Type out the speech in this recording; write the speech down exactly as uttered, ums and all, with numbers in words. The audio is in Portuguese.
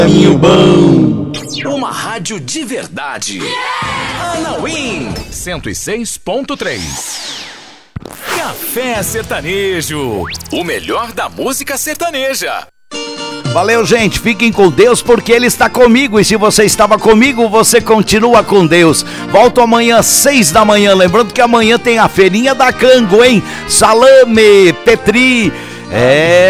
caminho bom. Uma rádio de verdade. Anauim cento e seis ponto três. Café Sertanejo, o melhor da música sertaneja. Valeu, gente, fiquem com Deus porque Ele está comigo. E se você estava comigo, você continua com Deus. Volto amanhã às seis da manhã. Lembrando que amanhã tem a feirinha da Cango, hein? Salame, Petri, é...